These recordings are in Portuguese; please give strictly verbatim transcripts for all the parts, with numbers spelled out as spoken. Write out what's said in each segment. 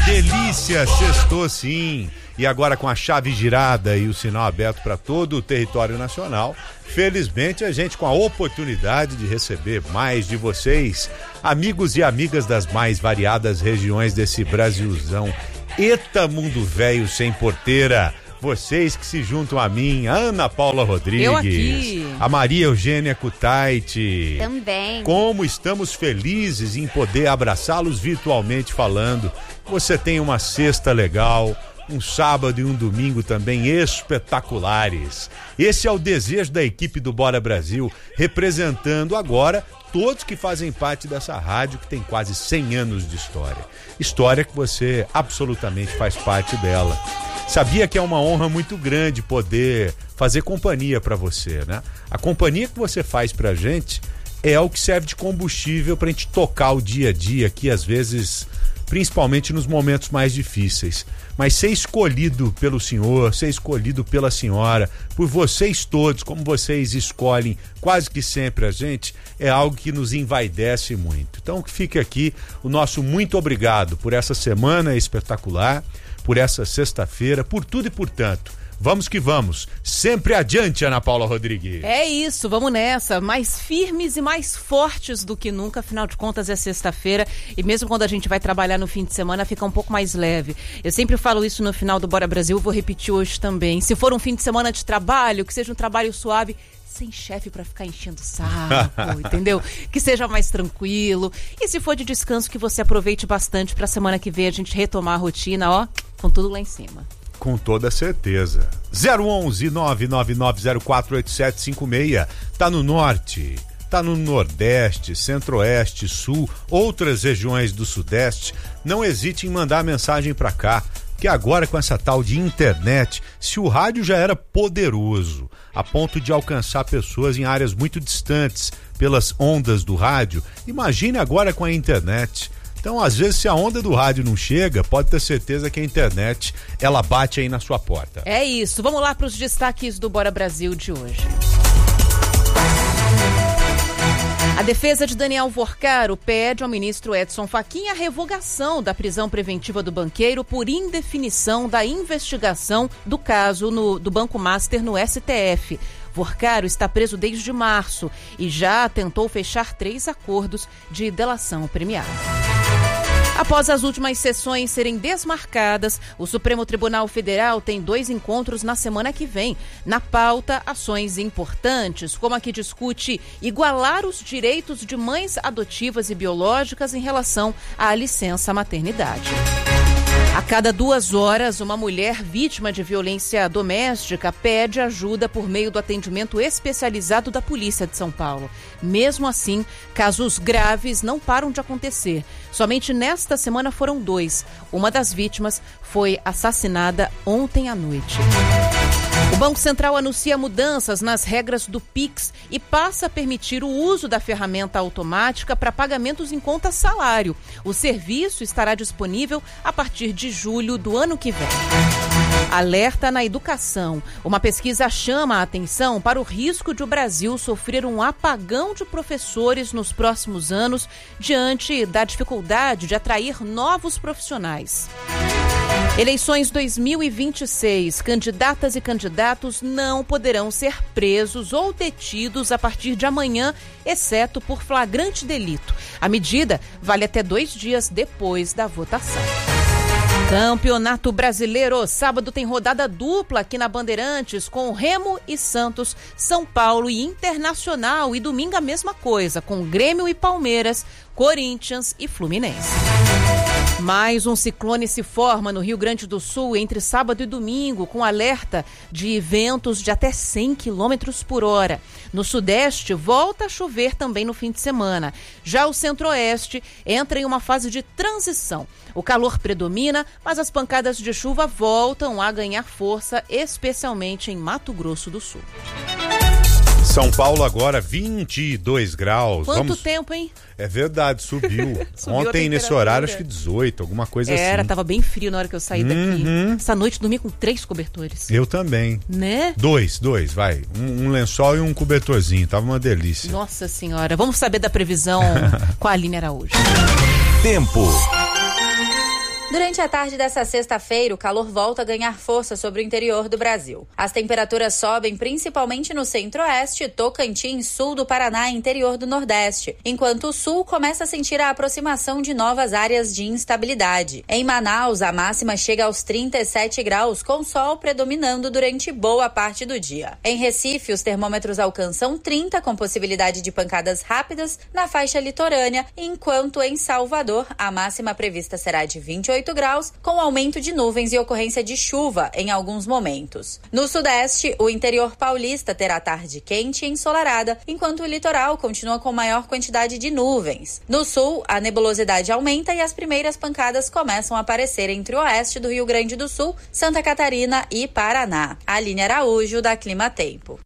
delícia, sextou sim. E agora com a chave girada e o sinal aberto para todo o território nacional, felizmente a gente com a oportunidade de receber mais de vocês, amigos e amigas das mais variadas regiões desse Brasilzão. Eita mundo velho sem porteira. Vocês que se juntam a mim, a Ana Paula Rodrigues, eu aqui, a Maria Eugênia Kutaiti. Também. Como estamos felizes em poder abraçá-los virtualmente falando. Você tem uma sexta legal, um sábado e um domingo também espetaculares. Esse é o desejo da equipe do Bora Brasil, representando agora todos que fazem parte dessa rádio que tem quase cem anos de história. História que você absolutamente faz parte dela. Sabia que é uma honra muito grande poder fazer companhia para você, né? A companhia que você faz pra gente é o que serve de combustível pra gente tocar o dia a dia aqui, às vezes, principalmente nos momentos mais difíceis. Mas ser escolhido pelo senhor, ser escolhido pela senhora, por vocês todos, como vocês escolhem quase que sempre a gente, é algo que nos envaidece muito. Então que fique aqui o nosso muito obrigado por essa semana espetacular, por essa sexta-feira, por tudo e por tanto. Vamos que vamos, sempre adiante, Ana Paula Rodrigues. É isso, vamos nessa, mais firmes e mais fortes do que nunca, afinal de contas é sexta-feira e mesmo quando a gente vai trabalhar no fim de semana fica um pouco mais leve. Eu sempre falo isso no final do Bora Brasil, vou repetir hoje também. Se for um fim de semana de trabalho, que seja um trabalho suave, sem chefe pra ficar enchendo o saco, entendeu? Que seja mais tranquilo. E se for de descanso, que você aproveite bastante pra semana que vem a gente retomar a rotina, ó, com tudo lá em cima. Com toda certeza. zero onze nove nove nove zero quatro oito sete cinco seis. Tá no norte, tá no nordeste, centro-oeste, sul, outras regiões do sudeste. Não hesite em mandar mensagem pra cá, que agora com essa tal de internet, se o rádio já era poderoso a ponto de alcançar pessoas em áreas muito distantes pelas ondas do rádio, imagine agora com a internet. Então, às vezes, se a onda do rádio não chega, pode ter certeza que a internet, ela bate aí na sua porta. É isso. Vamos lá para os destaques do Bora Brasil de hoje. A defesa de Daniel Vorcaro pede ao ministro Edson Fachin a revogação da prisão preventiva do banqueiro por indefinição da investigação do caso no, do Banco Master no S T F. Vorcaro está preso desde março e já tentou fechar três acordos de delação premiada. Após as últimas sessões serem desmarcadas, o Supremo Tribunal Federal tem dois encontros na semana que vem. Na pauta, ações importantes, como a que discute igualar os direitos de mães adotivas e biológicas em relação à licença maternidade. A cada duas horas, uma mulher vítima de violência doméstica pede ajuda por meio do atendimento especializado da Polícia de São Paulo. Mesmo assim, casos graves não param de acontecer. Somente nesta semana foram dois. Uma das vítimas foi assassinada ontem à noite. O Banco Central anuncia mudanças nas regras do Pix e passa a permitir o uso da ferramenta automática para pagamentos em conta salário. O serviço estará disponível a partir de julho do ano que vem. Alerta na educação. Uma pesquisa chama a atenção para o risco de o Brasil sofrer um apagão de professores nos próximos anos diante da dificuldade de atrair novos profissionais. Eleições dois mil e vinte e seis. Candidatas e candidatos não poderão ser presos ou detidos a partir de amanhã, exceto por flagrante delito. A medida vale até dois dias depois da votação. Campeonato Brasileiro. Sábado tem rodada dupla aqui na Bandeirantes com Remo e Santos, São Paulo e Internacional. E domingo a mesma coisa, com Grêmio e Palmeiras, Corinthians e Fluminense. Mais um ciclone se forma no Rio Grande do Sul entre sábado e domingo, com alerta de ventos de até cem quilômetros por hora. No Sudeste, volta a chover também no fim de semana. Já o Centro-Oeste entra em uma fase de transição. O calor predomina, mas as pancadas de chuva voltam a ganhar força, especialmente em Mato Grosso do Sul. São Paulo agora vinte e dois graus. Quanto Vamos... tempo, hein? É verdade, subiu. Subiu Ontem nesse horário acho que dezoito, alguma coisa Era, assim. Era, tava bem frio na hora que eu saí daqui. Uhum. Essa noite dormi com três cobertores. Eu também. Né? Dois, dois, vai. Um, um lençol e um cobertorzinho, tava uma delícia. Nossa senhora, vamos saber da previsão com a Aline Araújo. Tempo. Durante a tarde dessa sexta-feira, o calor volta a ganhar força sobre o interior do Brasil. As temperaturas sobem principalmente no centro-oeste, Tocantins, sul do Paraná e interior do Nordeste, enquanto o sul começa a sentir a aproximação de novas áreas de instabilidade. Em Manaus, a máxima chega aos trinta e sete graus, com sol predominando durante boa parte do dia. Em Recife, os termômetros alcançam trinta, com possibilidade de pancadas rápidas na faixa litorânea, enquanto em Salvador, a máxima prevista será de vinte e oito graus, com aumento de nuvens e ocorrência de chuva em alguns momentos. No sudeste, o interior paulista terá tarde quente e ensolarada, enquanto o litoral continua com maior quantidade de nuvens. No sul, a nebulosidade aumenta e as primeiras pancadas começam a aparecer entre o oeste do Rio Grande do Sul, Santa Catarina e Paraná. Aline Araújo, da Clima Tempo.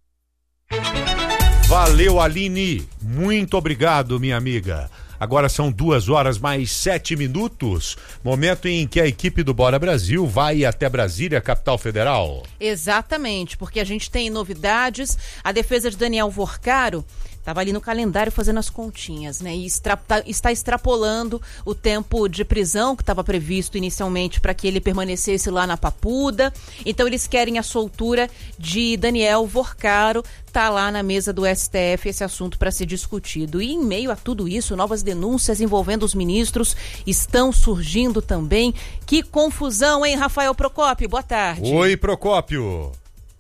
Valeu, Aline. Muito obrigado, minha amiga. Agora são duas horas mais sete minutos, momento em que a equipe do Bora Brasil vai até Brasília, capital federal. Exatamente, porque a gente tem novidades. A defesa de Daniel Vorcaro estava ali no calendário fazendo as continhas, né? E extra, tá, está extrapolando o tempo de prisão que estava previsto inicialmente para que ele permanecesse lá na Papuda. Então eles querem a soltura de Daniel Vorcaro. Está lá na mesa do S T F esse assunto para ser discutido. E em meio a tudo isso, novas denúncias envolvendo os ministros estão surgindo também. Que confusão, hein, Rafael Procópio? Boa tarde. Oi, Procópio.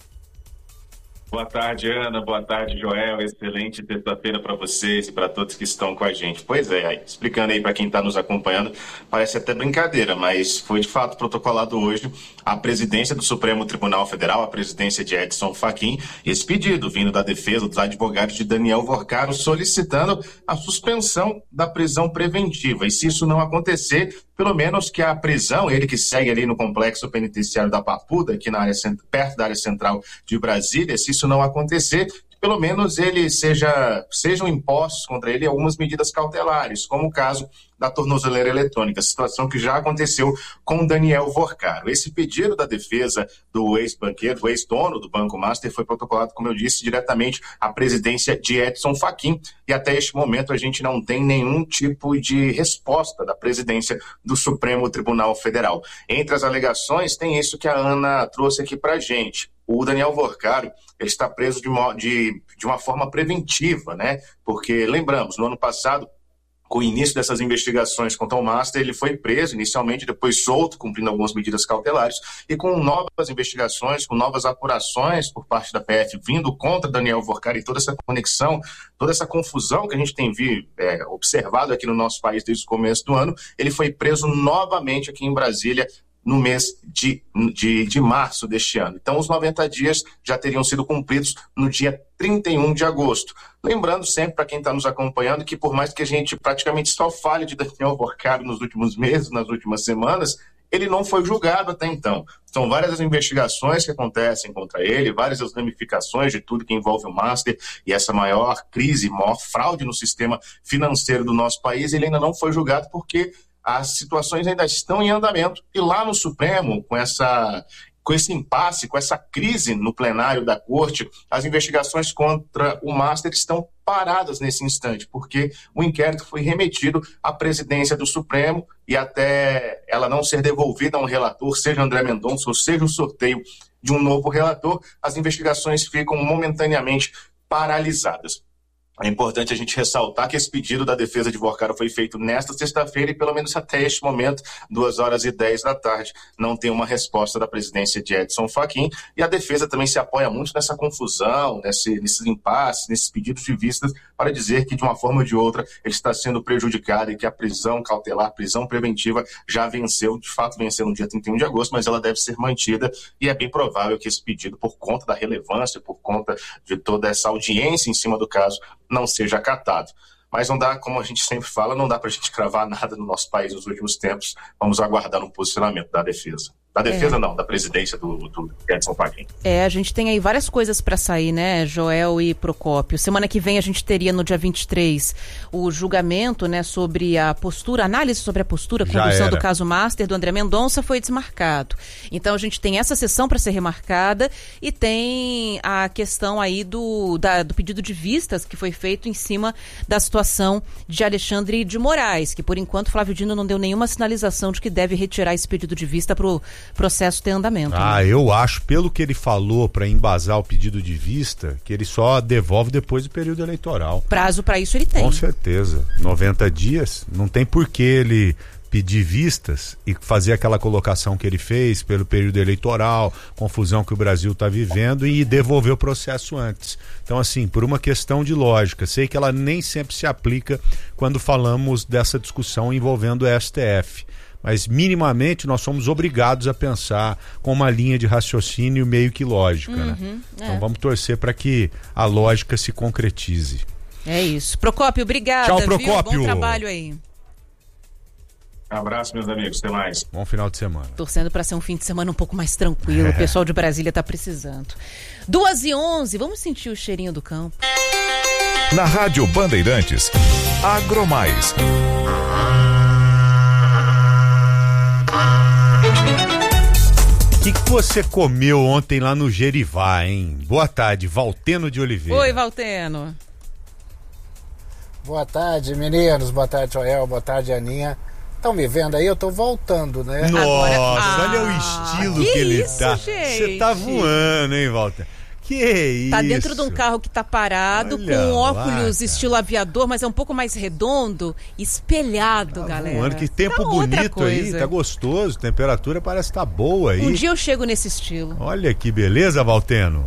Boa tarde, Ana. Boa tarde, Joel. Excelente terça-feira para vocês e para todos que estão com a gente. Pois é, explicando aí para quem está nos acompanhando, parece até brincadeira, mas foi de fato protocolado hoje a presidência do Supremo Tribunal Federal, a presidência de Edson Fachin, esse pedido vindo da defesa dos advogados de Daniel Vorcaro solicitando a suspensão da prisão preventiva. E se isso não acontecer, pelo menos que a prisão, ele que segue ali no complexo penitenciário da Papuda, aqui na área, perto da área central de Brasília, se isso não acontecer, pelo menos ele seja, sejam impostos contra ele algumas medidas cautelares, como o caso da tornozeleira eletrônica, situação que já aconteceu com Daniel Vorcaro. Esse pedido da defesa do ex-banqueiro, do ex-dono do Banco Master, foi protocolado, como eu disse, diretamente à presidência de Edson Fachin, e até este momento a gente não tem nenhum tipo de resposta da presidência do Supremo Tribunal Federal. Entre as alegações, tem isso que a Ana trouxe aqui pra gente. O Daniel Vorcaro, ele está preso de uma, de, de uma forma preventiva, né? Porque, lembramos, no ano passado, com o início dessas investigações contra o Master, ele foi preso inicialmente, depois solto, cumprindo algumas medidas cautelares, e com novas investigações, com novas apurações por parte da P F vindo contra Daniel Vorcaro e toda essa conexão, toda essa confusão que a gente tem vi, é, observado aqui no nosso país desde o começo do ano, ele foi preso novamente aqui em Brasília, no mês de, de, de março deste ano. Então, os noventa dias já teriam sido cumpridos no dia trinta e um de agosto. Lembrando sempre, para quem está nos acompanhando, que por mais que a gente praticamente só fale de Daniel Vorcaro nos últimos meses, nas últimas semanas, ele não foi julgado até então. São várias as investigações que acontecem contra ele, várias as ramificações de tudo que envolve o Master e essa maior crise, maior fraude no sistema financeiro do nosso país. Ele ainda não foi julgado porque as situações ainda estão em andamento, e lá no Supremo, com essa, com esse impasse, com essa crise no plenário da Corte, as investigações contra o Master estão paradas nesse instante, porque o inquérito foi remetido à presidência do Supremo, e até ela não ser devolvida a um relator, seja André Mendonça ou seja o sorteio de um novo relator, as investigações ficam momentaneamente paralisadas. É importante a gente ressaltar que esse pedido da defesa de Vorcaro foi feito nesta sexta-feira e, pelo menos até este momento, duas horas e dez da tarde, não tem uma resposta da presidência de Edson Fachin. E a defesa também se apoia muito nessa confusão, nesse, nesses impasses, nesses pedidos de vistas, para dizer que, de uma forma ou de outra, ele está sendo prejudicado e que a prisão cautelar, a prisão preventiva, já venceu, de fato venceu no dia trinta e um de agosto, mas ela deve ser mantida, e é bem provável que esse pedido, por conta da relevância, por conta de toda essa audiência em cima do caso, não seja acatado. Mas não dá, como a gente sempre fala, não dá para a gente cravar nada no nosso país nos últimos tempos. Vamos aguardar um posicionamento da defesa. Da defesa, é. não, da presidência do, do Edson Fachin. É, a gente tem aí várias coisas para sair, né, Joel e Procópio. Semana que vem a gente teria, no dia vinte e três, o julgamento, né, sobre a postura, análise sobre a postura, condução do caso Master do André Mendonça foi desmarcado. Então a gente tem essa sessão para ser remarcada e tem a questão aí do, da, do pedido de vistas que foi feito em cima da situação de Alexandre de Moraes, que por enquanto Flávio Dino não deu nenhuma sinalização de que deve retirar esse pedido de vista para o processo ter andamento. Ah, né? Eu acho, pelo que ele falou para embasar o pedido de vista, que ele só devolve depois do período eleitoral. Prazo para isso ele tem. Com certeza. noventa dias, não tem por que ele pedir vistas e fazer aquela colocação que ele fez pelo período eleitoral, confusão que o Brasil está vivendo, e devolver o processo antes. Então, assim, por uma questão de lógica, sei que ela nem sempre se aplica quando falamos dessa discussão envolvendo o S T F. Mas minimamente nós somos obrigados a pensar com uma linha de raciocínio meio que lógica, uhum, né? É. Então vamos torcer para que a lógica se concretize. É isso. Procópio, obrigada. Tchau, Procópio. Viu? Bom trabalho aí. Um abraço, meus amigos. Até mais. Bom final de semana. Torcendo para ser um fim de semana um pouco mais tranquilo. É. O pessoal de Brasília está precisando. duas e onze, vamos sentir o cheirinho do campo. Na Rádio Bandeirantes, Agromais. O que, que você comeu ontem lá no Gerivá, hein? Boa tarde, Valteno de Oliveira. Oi, Valteno. Boa tarde, meninos. Boa tarde, Joel. Boa tarde, Aninha. Estão me vendo aí? Eu tô voltando, né? Nossa, Agora... olha ah, o estilo que, que ele isso, tá. gente? Você tá voando, hein, Valteno? Que isso? Tá dentro de um carro que tá parado, olha com lá, óculos cara. Estilo aviador, mas é um pouco mais redondo, espelhado, tá galera. Voando. Que tempo tá bonito aí, tá gostoso, temperatura parece que tá boa aí. Um dia eu chego nesse estilo. Olha que beleza, Valteno.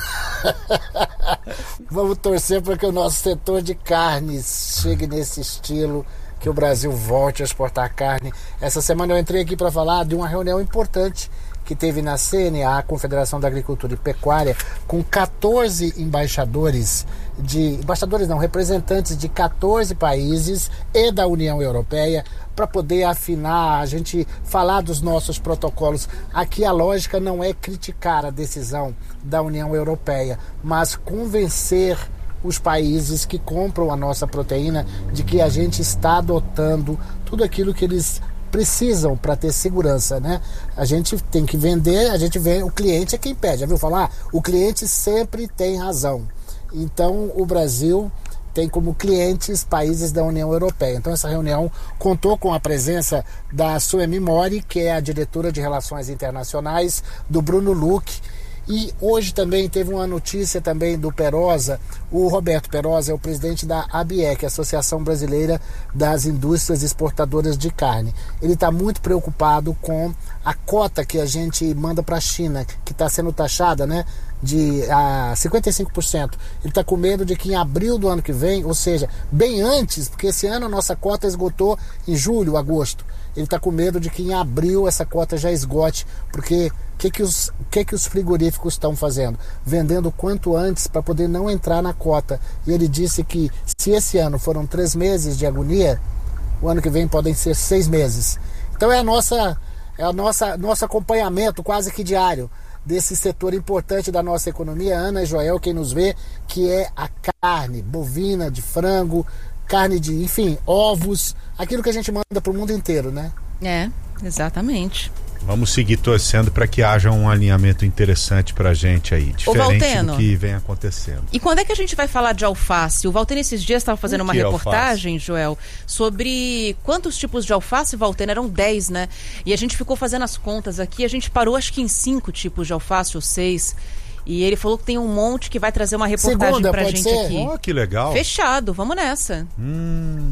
Vamos torcer para que o nosso setor de carnes chegue nesse estilo, que o Brasil volte a exportar carne. Essa semana eu entrei aqui para falar de uma reunião importante que teve na C N A, Confederação da Agricultura e Pecuária, com quatorze embaixadores, de embaixadores não, representantes de quatorze países e da União Europeia, para poder afinar, a gente falar dos nossos protocolos. Aqui a lógica não é criticar a decisão da União Europeia, mas convencer os países que compram a nossa proteína de que a gente está adotando tudo aquilo que eles precisam para ter segurança, né? A gente tem que vender, a gente vê, o cliente é quem pede, já viu falar? O cliente sempre tem razão. Então o Brasil tem como clientes países da União Europeia. Então essa reunião contou com a presença da Suemi Mori, que é a diretora de Relações Internacionais, do Bruno Luque. E hoje também teve uma notícia também do Perosa. O Roberto Perosa é o presidente da A B E C, Associação Brasileira das Indústrias Exportadoras de Carne. Ele está muito preocupado com a cota que a gente manda para a China, que está sendo taxada, né, de a cinquenta e cinco por cento. Ele está com medo de que em abril do ano que vem, ou seja, bem antes, porque esse ano a nossa cota esgotou em julho, agosto. Ele está com medo de que em abril essa cota já esgote, porque o que, que, os, que, que os frigoríficos estão fazendo? Vendendo quanto antes para poder não entrar na cota. E ele disse que se esse ano foram três meses de agonia, o ano que vem podem ser seis meses. Então é a nossa, é a nossa nosso acompanhamento quase que diário desse setor importante da nossa economia, Ana e Joel, quem nos vê, que é a carne bovina, de frango, carne de, enfim, ovos, aquilo que a gente manda para o mundo inteiro, né? É, exatamente. Vamos seguir torcendo para que haja um alinhamento interessante pra gente aí, diferente do que vem acontecendo. E quando é que a gente vai falar de alface? O Valteno esses dias estava fazendo uma reportagem, alface? Joel, sobre quantos tipos de alface, Valteno? Eram dez, né? E a gente ficou fazendo as contas aqui, a gente parou acho que em cinco tipos de alface ou seis. E ele falou que tem um monte que vai trazer uma reportagem Segunda, pra gente ser? aqui. Oh, que legal. Fechado, vamos nessa. Hum.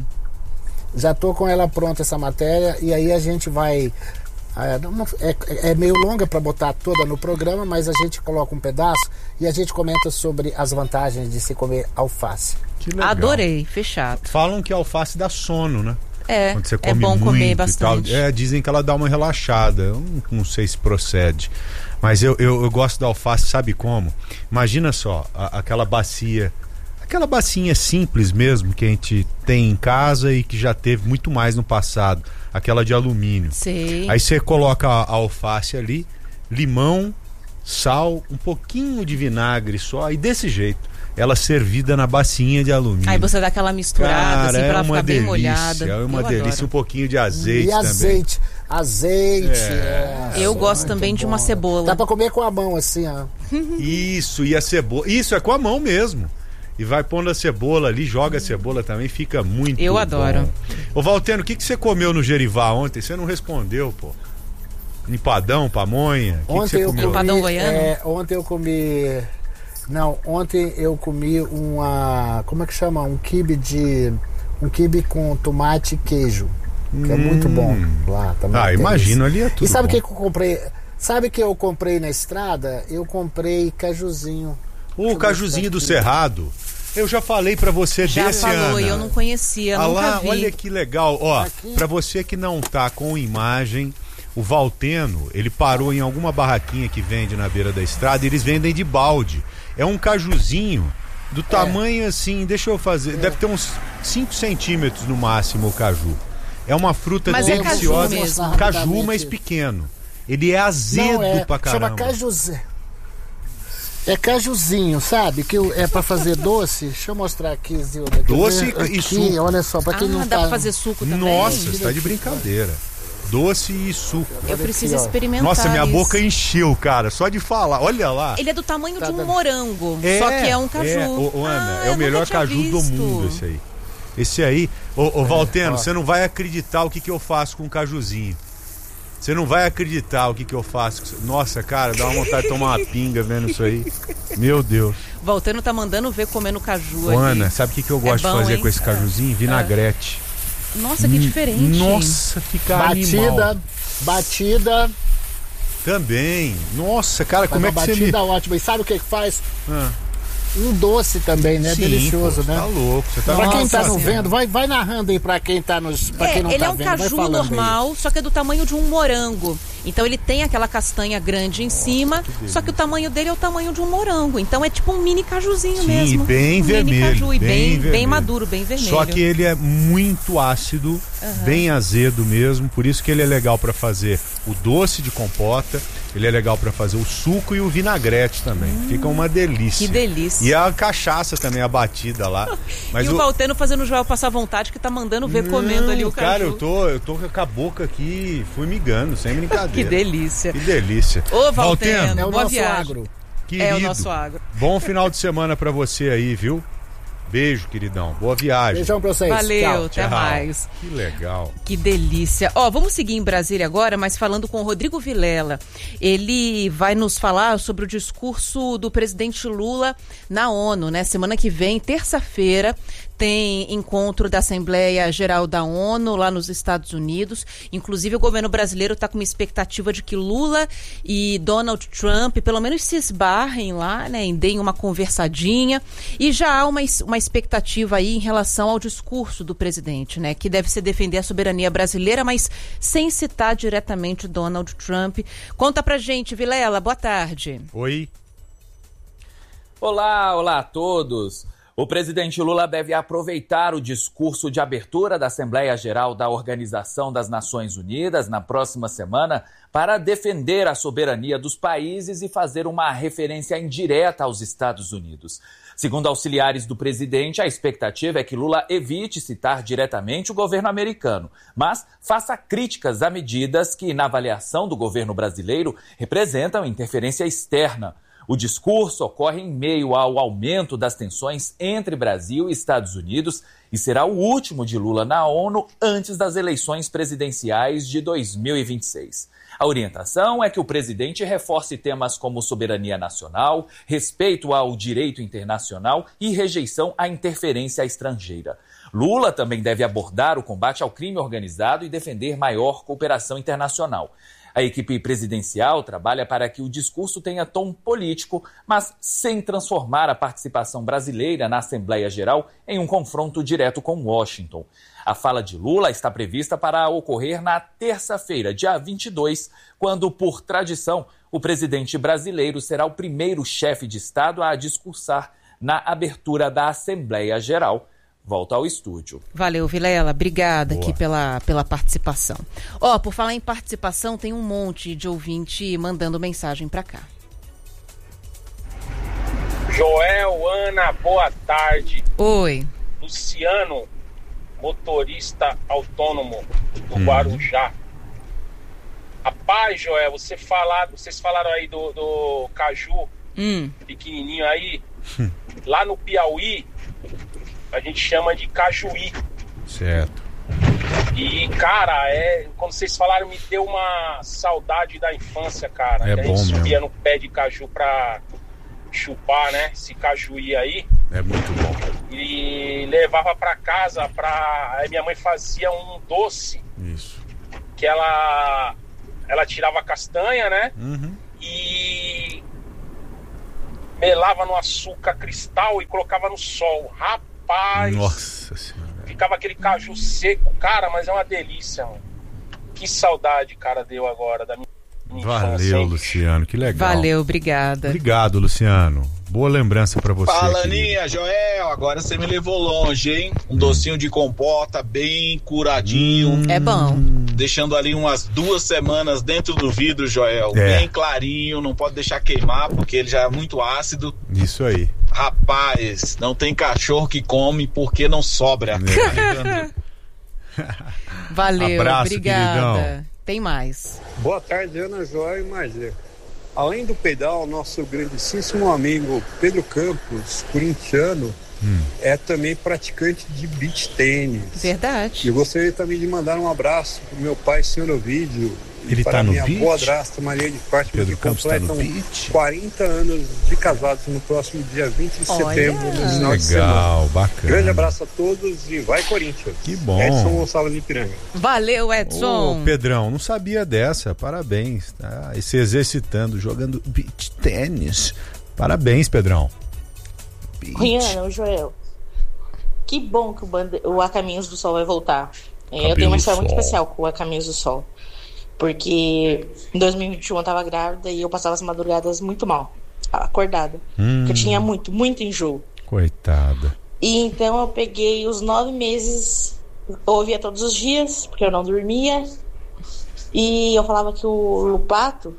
Já tô com ela pronta essa matéria e aí a gente vai... É, é meio longa para botar toda no programa, mas a gente coloca um pedaço e a gente comenta sobre as vantagens de se comer alface. Que legal. Adorei, fechado. Falam que a alface dá sono, né? É, Quando você come é bom muito comer e bastante. Tal. É, dizem que ela dá uma relaxada. Eu não, não sei se procede. Mas eu, eu, eu gosto da alface, sabe como? Imagina só, a, aquela bacia, aquela bacinha simples mesmo que a gente tem em casa e que já teve muito mais no passado, aquela de alumínio. Sim. Aí você coloca a, a alface ali, limão, sal, um pouquinho de vinagre só, e desse jeito. Ela servida na bacinha de alumínio. Aí você dá aquela misturada, Cara, assim, pra é ela uma ficar delícia, bem molhada. É uma Eu delícia, adoro. um pouquinho de azeite e também. azeite, azeite. É. É, Eu gosto muito também de uma bom. cebola. Dá pra comer com a mão assim, ó. Isso, e a cebola. Isso, é com a mão mesmo. E vai pondo a cebola ali, joga a cebola também, fica muito Eu bom. adoro. Ô Valteno, o que, que você comeu no Gerivá ontem? Você não respondeu, pô. Empadão, pamonha? O que, que Ontem você eu comeu? comi. Empadão goiano? É, ontem eu comi. Não, ontem eu comi uma. Como é que chama? Um quibe de. Um quibe com tomate e queijo. Que é muito bom lá também. Ah, tem imagino, isso. ali é tudo E sabe o bom. que que eu comprei? Sabe o que eu comprei na estrada? Eu comprei cajuzinho. O cajuzinho do Cerrado. Eu já falei pra você Já desse falou, ano. e eu não conhecia, Ah nunca lá, vi. olha que legal. Ó, Aqui. pra você que não tá com imagem, o Valteno, ele parou em alguma barraquinha que vende na beira da estrada e eles vendem de balde. É um cajuzinho do tamanho assim, deixa eu fazer, deve ter uns cinco centímetros no máximo o caju. É uma fruta Mas é caju deliciosa. mesmo. Caju, mas pequeno. Ele é azedo Não, é, pra caramba. chama cajuzinho. É cajuzinho, sabe? Que é pra fazer doce. Deixa eu mostrar aqui, Zilda. Quer Doce ver? e Aqui, suco. olha só, pra quem Ah, não dá tá... pra fazer suco também? Nossa, você tá de brincadeira. Doce e suco. Eu preciso aqui, ó. experimentar Nossa, minha isso. boca encheu, cara, só de falar. Olha lá. Ele é do tamanho Tá de um dando. morango, só que é um caju. É, ô, ô, Ana, Ah, é eu o melhor nunca tinha caju do visto. mundo esse aí. Esse aí, ô, ô Valteno, ó. você não vai acreditar o que, que eu faço com o cajuzinho. Você não vai acreditar o que, que eu faço. Nossa, cara, dá uma vontade de tomar uma pinga vendo isso aí. Meu Deus. Valteno tá mandando ver comendo caju Ô, ali. Ana, sabe o que, que eu gosto É bom, de fazer hein? com esse cajuzinho? Vinagrete. Nossa, que diferente. Nossa, fica Batida, animal. batida. Também. Nossa, cara, como é Uma que você me... batida ótima. E sabe o que que faz? Ah. Um doce também, né? Sim, Delicioso, pô, né? Tá louco. Você tá Pra quem Nossa tá não Senhora. vendo, vai, vai narrando aí pra quem tá nos. Pra É, quem não ele tá é um vendo, vai caju falando aí. normal, só que é do tamanho de um morango. Então ele tem aquela castanha grande em cima, só que o tamanho dele é o tamanho de um morango. Então é tipo um mini cajuzinho Sim, mesmo. bem um vermelho. Mini caju, e bem, bem, bem vermelho. maduro, bem vermelho. Só que ele é muito ácido, bem azedo mesmo, por isso que ele é legal para fazer o doce de compota, ele é legal para fazer o suco e o vinagrete também. Hum, Fica uma delícia. Que delícia. E a cachaça também, a batida lá. Mas e o, o Valteno fazendo o Joel passar vontade, que tá mandando ver comendo ali o caju. Cara, eu tô, eu tô com a boca aqui formigando, sem brincadeira. Que delícia. Que delícia. Ô, Valteno, É o boa nosso viagem. agro. Querido, É o nosso agro. Bom final de semana pra você aí, viu? Beijo, queridão. Boa viagem. Beijão pra vocês. Valeu, Tchau. até Tchau. mais. Que legal. Que delícia. Ó, vamos seguir em Brasília agora, mas falando com o Rodrigo Vilela. Ele vai nos falar sobre o discurso do presidente Lula na ONU, né? Semana que vem, terça-feira, tem encontro da Assembleia Geral da ONU lá nos Estados Unidos. Inclusive, o governo brasileiro está com uma expectativa de que Lula e Donald Trump, pelo menos, se esbarrem lá, né? E deem uma conversadinha. E já há uma, uma expectativa aí em relação ao discurso do presidente, né? Que deve ser defender a soberania brasileira, mas sem citar diretamente Donald Trump. Conta pra gente, Vilela. Boa tarde. Oi. Olá, olá a todos. O presidente Lula deve aproveitar o discurso de abertura da Assembleia Geral da Organização das Nações Unidas na próxima semana para defender a soberania dos países e fazer uma referência indireta aos Estados Unidos. Segundo auxiliares do presidente, a expectativa é que Lula evite citar diretamente o governo americano, mas faça críticas a medidas que, na avaliação do governo brasileiro, representam interferência externa. O discurso ocorre em meio ao aumento das tensões entre Brasil e Estados Unidos e será o último de Lula na ONU antes das eleições presidenciais de dois mil e vinte e seis. A orientação é que o presidente reforce temas como soberania nacional, respeito ao direito internacional e rejeição à interferência estrangeira. Lula também deve abordar o combate ao crime organizado e defender maior cooperação internacional. A equipe presidencial trabalha para que o discurso tenha tom político, mas sem transformar a participação brasileira na Assembleia Geral em um confronto direto com Washington. A fala de Lula está prevista para ocorrer na terça-feira, dia vinte e dois, quando, por tradição, o presidente brasileiro será o primeiro chefe de Estado a discursar na abertura da Assembleia Geral. Volta ao estúdio. Valeu, Vilela. Obrigada Boa. aqui pela, pela participação. Ó, por falar em participação, tem um monte de ouvinte mandando mensagem para cá. Joel, Ana, boa tarde. Oi. Luciano, motorista autônomo do hum. Guarujá. Rapaz, Joel, você falar, vocês falaram aí do, do caju hum. pequenininho aí. Lá no Piauí, a gente chama de cajuí. Certo. E, cara, é, quando vocês falaram, me deu uma saudade da infância, cara. É que a bom gente subia mesmo. no pé de caju pra chupar, né? Esse cajuí aí. É muito bom. E levava pra casa, pra... aí minha mãe fazia um doce. Isso. Que ela, ela tirava a castanha, né? Uhum. E melava no açúcar cristal e colocava no sol. Rapaz! Nossa Senhora. Ficava aquele caju seco, cara, mas é uma delícia, mano. Que saudade, cara, deu agora da minha, minha Valeu, infância, hein? Luciano, que legal. Valeu, obrigada. Obrigado, Luciano. Boa lembrança pra você. Fala, querido. Aninha, Joel, agora você me levou longe, hein? Um hum. docinho de compota bem curadinho. Hum. É bom. Deixando ali umas duas semanas dentro do vidro, Joel. É. Bem clarinho, não pode deixar queimar, porque ele já é muito ácido. Isso aí. Rapaz, não tem cachorro que come porque não sobra. É. Valeu, Abraço, obrigada. Queridão. Tem mais. Boa tarde, Ana, Joel e Maria. Além do pedal, nosso grandíssimo amigo Pedro Campos, corintiano, hum. é também praticante de beach tênis. Verdade. E eu gostaria também de mandar um abraço pro meu pai, senhor Ovídio. Ele para tá no minha beach? boadrasta Maria de Fátima, Pedro que Campos tá no completam beach? quarenta anos de casados no próximo dia vinte de Olha. setembro, no final de Legal, semana. bacana. Grande abraço a todos e vai Corinthians. Que bom. Edson Gonçalves de Piranga. Valeu, Edson. Ô, Pedrão, não sabia dessa. Parabéns. Tá? E se exercitando, jogando beach tênis. Parabéns, Pedrão. Beach. Rihanna, o Joel. Que bom que o, bande... o A Caminhos do Sol vai voltar. Cabelo eu tenho uma história Sol. muito especial com o A Caminhos do Sol. Porque em dois mil e vinte e um eu tava grávida e eu passava as madrugadas muito mal, acordada. Hum. Porque eu tinha muito, muito enjoo. Coitada. E então eu peguei os nove meses, eu ouvia todos os dias, porque eu não dormia. E eu falava que o, o pato,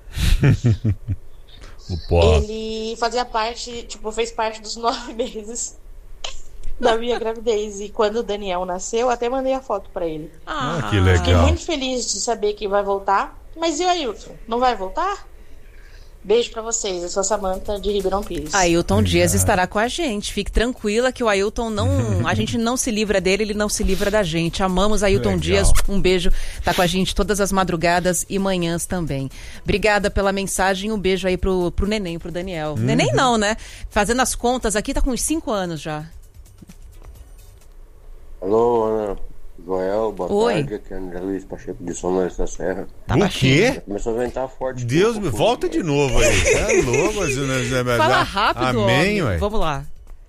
o pó. ele fazia parte, tipo, fez parte dos nove meses da minha gravidez. E quando o Daniel nasceu, eu até mandei a foto pra ele. Ah, que legal. Fiquei muito feliz de saber que vai voltar. Mas e o Ailton? Não vai voltar? Beijo pra vocês, eu sou a Samanta de Ribeirão Pires. Ailton Dias estará com a gente. Fique tranquila que o Ailton não... A gente não se livra dele, ele não se livra da gente. Amamos Ailton Legal. Dias. Um beijo. Tá com a gente todas as madrugadas e manhãs também. Obrigada pela mensagem. Um beijo aí pro, pro neném, pro Daniel. Uhum. Neném não, né? Fazendo as contas aqui, tá com uns cinco anos já. Alô, Ana, Joel, boa Oi. tarde, aqui é André Luiz Pacheco de São Lourenço da Serra. Tá o quê? Já começou a ventar forte. Deus me volta de novo aí. É louco, mas, mas, Fala rápido, amém, homem. ué. Vamos lá.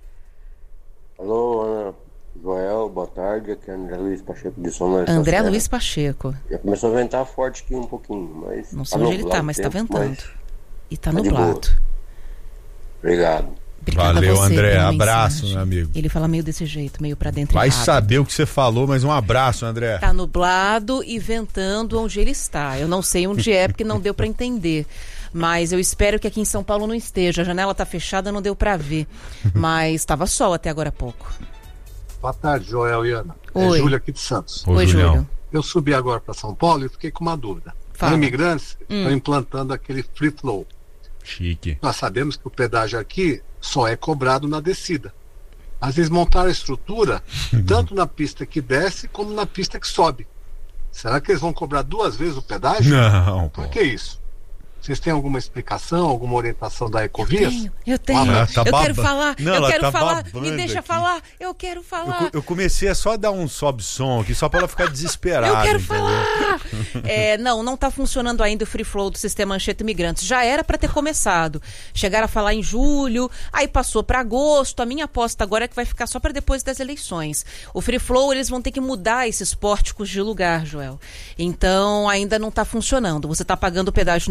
Alô, Ana, Joel, boa tarde, aqui é André Luiz Pacheco de São Lourenço da André Serra. Luiz Pacheco. Já começou a ventar forte aqui um pouquinho, mas... Não sei tá onde ele nublado tá, mas o tá tempo, ventando. mas E tá tá de nublado. boa. Obrigado. Obrigada Valeu, a você André. pela Abraço, mensagem. meu amigo. Ele fala meio desse jeito, meio pra dentro Vai e rápido. saber o que você falou, mas um abraço, André. Tá nublado e ventando onde ele está. Eu não sei onde é, porque não deu pra entender. Mas eu espero que aqui em São Paulo não esteja. A janela tá fechada, não deu pra ver. Mas estava sol até agora há pouco. Boa tarde, Joel e Ana. Oi. É Júlio aqui de Santos. Ô, Oi, Julião. Júlio. Eu subi agora para São Paulo e fiquei com uma dúvida. Fala. Os imigrantes Hum. estão implantando aquele free flow. Chique. Nós sabemos que o pedágio aqui só é cobrado na descida. Às vezes montaram a estrutura tanto na pista que desce como na pista que sobe. Será que eles vão cobrar duas vezes o pedágio? Não, pô. Por que isso? Vocês têm alguma explicação, alguma orientação da Ecovias? Tenho, eu tenho. Ah, tá eu baba- quero falar, Não, eu ela quero tá falar. babando Me deixa aqui. falar, eu quero Eu, falar. co- eu comecei a só dar um sobe-som aqui, só pra ela ficar desesperada. Eu quero entendeu? falar! É, não, não está funcionando ainda o free flow do sistema Anchieta Imigrantes. Já era para ter começado. Chegaram a falar em julho, aí passou para agosto. A minha aposta agora é que vai ficar só para depois das eleições. O free flow, eles vão ter que mudar esses pórticos de lugar, Joel. Então, ainda não está funcionando. Você está pagando o pedágio na descida.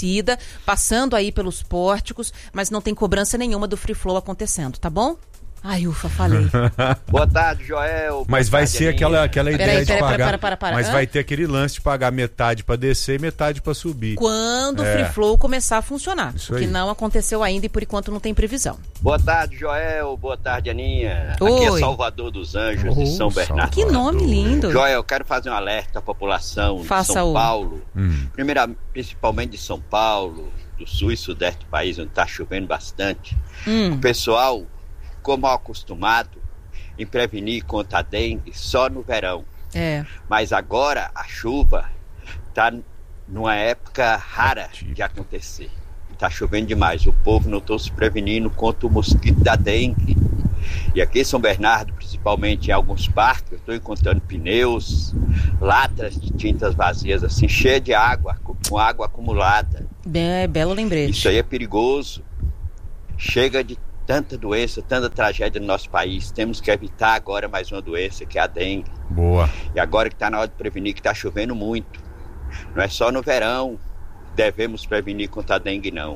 descida, passando aí pelos pórticos, mas não tem cobrança nenhuma do Free Flow acontecendo, tá bom? Ai, ufa, falei. Boa tarde, Joel. Mas vai tarde, ser aquela, aquela ideia peraí, de peraí, pagar. para, para, para, para. Mas Hã? vai ter aquele lance de pagar metade para descer e metade para subir. Quando é. o Free Flow começar a funcionar. Isso o que aí. não aconteceu ainda e por enquanto não tem previsão. Boa tarde, Joel. Boa tarde, Aninha. Oi. Aqui é Salvador dos Anjos, Oh, de São Bernardo. Que nome lindo. Joel, eu quero fazer um alerta à população Faça de São o... Paulo. Hum. Primeiro, principalmente de São Paulo, do sul e sudeste do país, onde está chovendo bastante. Hum. O pessoal ficou mal acostumado em prevenir contra a dengue só no verão. É. Mas agora a chuva está numa época rara de acontecer. Está chovendo demais. O povo não está se prevenindo contra o mosquito da dengue. E aqui em São Bernardo, principalmente em alguns parques, eu estou encontrando pneus, latas de tintas vazias, assim, cheias de água, com água acumulada. É, belo lembrete. Isso aí é perigoso. Chega de tanta doença, tanta tragédia no nosso país. Temos que evitar agora mais uma doença, que é a dengue. Boa. E agora que está na hora de prevenir, que está chovendo muito. Não é só no verão que devemos prevenir contra a dengue, não.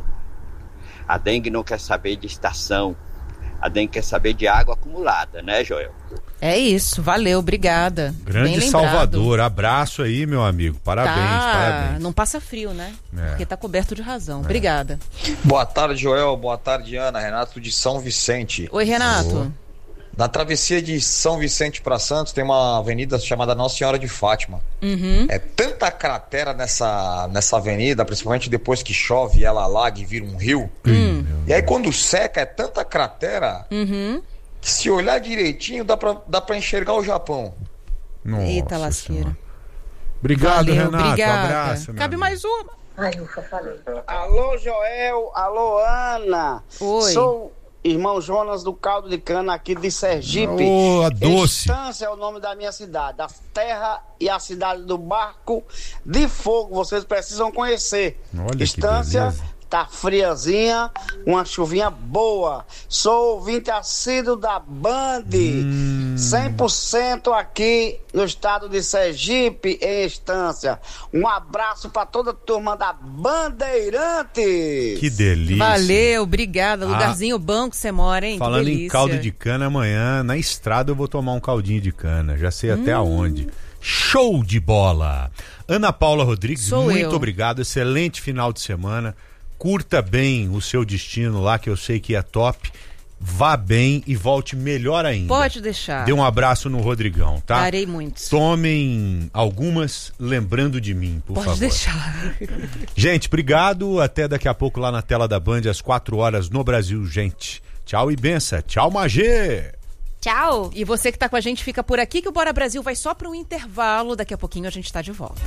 A dengue não quer saber de estação. A dengue quer saber de água acumulada, né, Joel? É isso, valeu, obrigada. Grande Bem Salvador, abraço aí, meu amigo. Parabéns, tá, parabéns. não passa frio, né? É. Porque tá coberto de razão. Obrigada. Boa tarde, Joel. Boa tarde, Ana. Renato de São Vicente. Oi, Renato. Boa. Na travessia de São Vicente para Santos tem uma avenida chamada Nossa Senhora de Fátima. Uhum. É tanta cratera nessa, nessa avenida, principalmente depois que chove, ela alaga e vira um rio. Hum. E aí quando seca é tanta cratera Uhum. que se olhar direitinho dá pra, dá pra enxergar o Japão. Nossa Eita lasqueira. Senhora. Obrigado, Valeu, Renato. obrigada. Abraço. meu Cabe amigo. mais uma. Ai, ufa, falei. Alô, Joel. Alô, Ana. Oi. Sou irmão Jonas do Caldo de Cana aqui de Sergipe. Ô, a doce. Estância é o nome da minha cidade. A terra e a cidade do Barco de Fogo. Vocês precisam conhecer. Olha que Estância beleza. tá friazinha, uma chuvinha boa. Sou ouvinte assíduo da Band. Hum. cem por cento aqui no estado de Sergipe, em Estância. Um abraço para toda a turma da Bandeirantes. Que delícia. Valeu, obrigada. Ah. Lugarzinho bom que você mora, hein? Que Falando em delícia. caldo de cana, amanhã na estrada eu vou tomar um caldinho de cana. Já sei até Hum. aonde. Show de bola! Ana Paula Rodrigues, Sou muito eu. obrigado. Excelente final de semana. Curta bem o seu destino lá, que eu sei que é top. Vá bem e volte melhor ainda. Pode deixar. Dê um abraço no Rodrigão, tá? Darei muitos. Tomem algumas lembrando de mim, por Pode favor. deixar. Gente, obrigado. Até daqui a pouco lá na tela da Band, às quatro horas no Brasil, gente. Tchau e benção. Tchau, Magê. Tchau. E você que tá com a gente fica por aqui, que o Bora Brasil vai só para um intervalo. Daqui a pouquinho a gente tá de volta.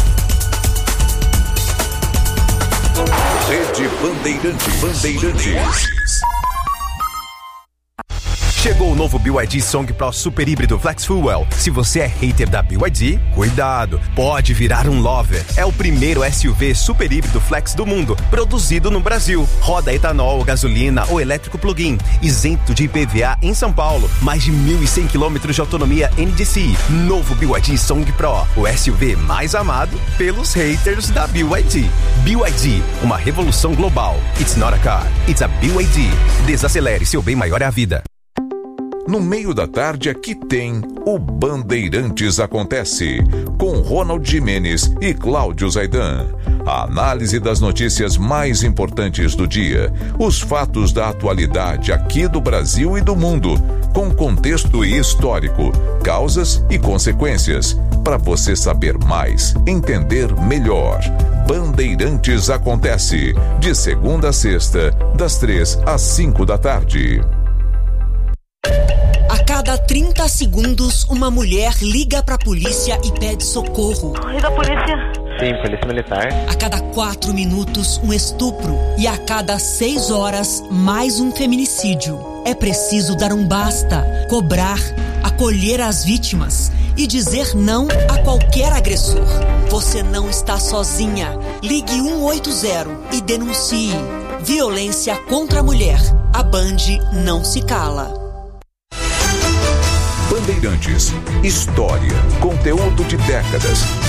Rede Bandeirantes. Bandeirantes. Chegou o novo B Y D Song Pro Super Híbrido Flex Fuel. Se você é hater da B Y D, cuidado, pode virar um lover. É o primeiro S U V super híbrido flex do mundo, produzido no Brasil. Roda etanol, gasolina ou elétrico plug-in, isento de I P V A em São Paulo. Mais de mil e cem quilômetros de autonomia N D C I. Novo B Y D Song Pro, o S U V mais amado pelos haters da B Y D. B Y D, uma revolução global. It's not a car, it's a B Y D. Desacelere, seu bem maior é a vida. No meio da tarde aqui tem o Bandeirantes Acontece, com Ronald Gimenez e Cláudio Zaidan. A análise das notícias mais importantes do dia, os fatos da atualidade aqui do Brasil e do mundo, com contexto histórico, causas e consequências, para você saber mais, entender melhor. Bandeirantes Acontece, de segunda a sexta, das três às cinco da tarde. A cada trinta segundos, uma mulher liga pra polícia e pede socorro. E da polícia? Sim, polícia militar. A cada quatro minutos, um estupro. E a cada seis horas, mais um feminicídio. É preciso dar um basta, cobrar, acolher as vítimas e dizer não a qualquer agressor. Você não está sozinha. Ligue um oito zero e denuncie. Violência contra a mulher. A Band não se cala. Bandeirantes, história, conteúdo de décadas,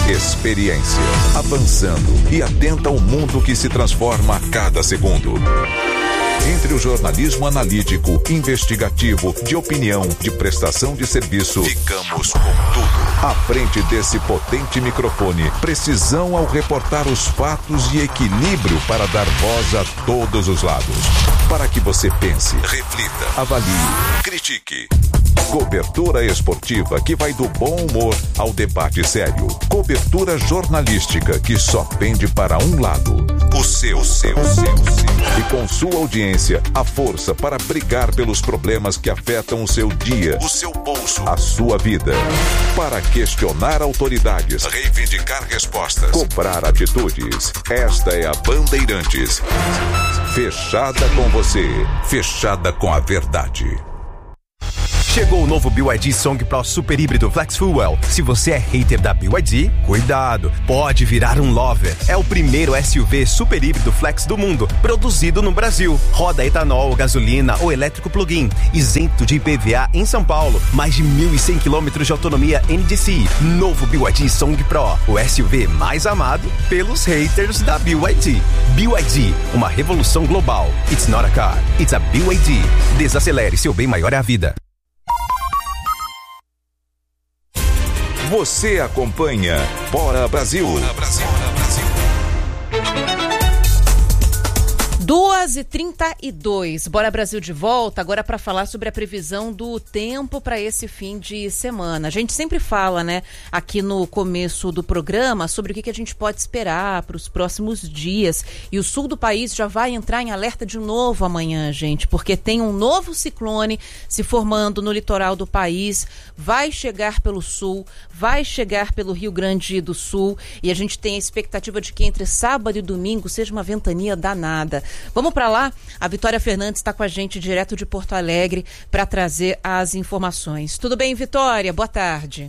Experiência, avançando e atenta ao mundo que se transforma a cada segundo. Entre o jornalismo analítico, investigativo, de opinião, de prestação de serviço, ficamos com tudo. À frente desse potente microfone, precisão ao reportar os fatos e equilíbrio para dar voz a todos os lados. Para que você pense, reflita, avalie, critique. Cobertura esportiva que vai do bom humor ao debate sério. Cobertura jornalística que só pende para um lado. O seu, seu, seu, seu. E com sua audiência, a força para brigar pelos problemas que afetam o seu dia, o seu bolso, a sua vida. Para questionar autoridades, reivindicar respostas, cobrar atitudes. Esta é a Bandeirantes. Fechada com você, fechada com a verdade. Chegou o novo B Y D Song Pro Super Híbrido Flex Fuel. Se você é hater da B Y D, cuidado, pode virar um lover. É o primeiro S U V super híbrido flex do mundo, produzido no Brasil. Roda etanol, gasolina ou elétrico plug-in, isento de I P V A em São Paulo. Mais de mil e cem quilômetros de autonomia N D C I. Novo B Y D Song Pro, o S U V mais amado pelos haters da B Y D. B Y D, uma revolução global. It's not a car, it's a B Y D. Desacelere, seu bem maior é a vida. Você acompanha Bora Brasil. Bora Brasil. duas e trinta e dois, Bora Brasil de volta, agora para falar sobre a previsão do tempo para esse fim de semana. A gente sempre fala, né, aqui no começo do programa, sobre o que, que a gente pode esperar para os próximos dias. E o sul do país já vai entrar em alerta de novo amanhã, gente, porque tem um novo ciclone se formando no litoral do país, vai chegar pelo sul, vai chegar pelo Rio Grande do Sul, e a gente tem a expectativa de que entre sábado e domingo seja uma ventania danada. Vamos para lá? A Vitória Fernandes está com a gente direto de Porto Alegre para trazer as informações. Tudo bem, Vitória? Boa tarde.